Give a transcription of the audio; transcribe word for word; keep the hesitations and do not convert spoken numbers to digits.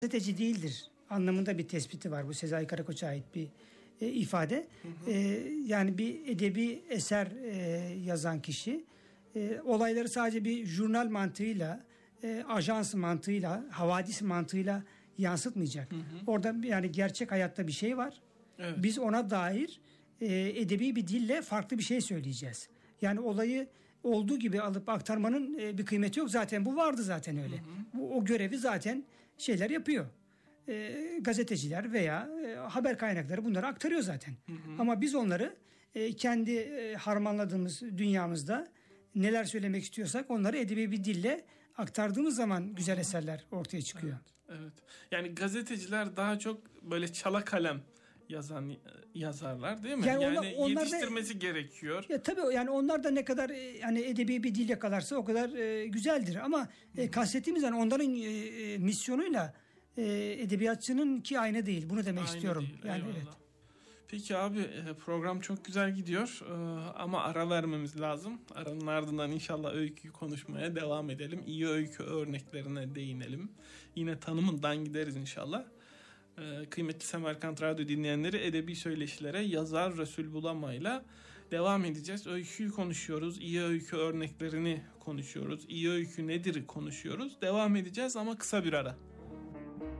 gazeteci değildir anlamında bir tespiti var. Bu Sezai Karakoç'a ait bir e, ifade. Hı hı. E, yani bir edebi eser e, yazan kişi e, olayları sadece bir jurnal mantığıyla, e, ajans mantığıyla, havadis mantığıyla yansıtmayacak. Hı hı. Orada yani gerçek hayatta bir şey var. Evet. Biz ona dair e, edebi bir dille farklı bir şey söyleyeceğiz. Yani olayı olduğu gibi alıp aktarmanın e, bir kıymeti yok. Zaten bu vardı zaten öyle. Hı hı. Bu, o görevi zaten şeyler yapıyor. E, gazeteciler veya e, haber kaynakları bunları aktarıyor zaten. Hı hı. Ama biz onları e, kendi e, harmanladığımız dünyamızda neler söylemek istiyorsak onları edebi bir dille aktardığımız zaman güzel eserler ortaya çıkıyor. Evet, evet. Yani gazeteciler daha çok böyle çala kalem yazan yazarlar değil mi? Yani, yani onlar, onlar yetiştirmesi da, gerekiyor. Ya tabii yani onlar da ne kadar yani edebi bir dil yakalarsa o kadar e, güzeldir ama e, kastettiğimiz yani onların e, misyonuyla e, edebiyatçının ki aynı değil. Bunu demek aynı istiyorum. Değil, yani eyvallah. Evet. Peki abi program çok güzel gidiyor ama ara vermemiz lazım. Aranın ardından inşallah öyküyü konuşmaya devam edelim. İyi öykü örneklerine değinelim. Yine tanımından gideriz inşallah. Kıymetli Semerkant Radyo dinleyenleri, edebi söyleşilere yazar Resul Bulamay'la devam edeceğiz. Öyküyü konuşuyoruz. İyi öykü örneklerini konuşuyoruz. İyi öykü nedir konuşuyoruz. Devam edeceğiz ama kısa bir ara.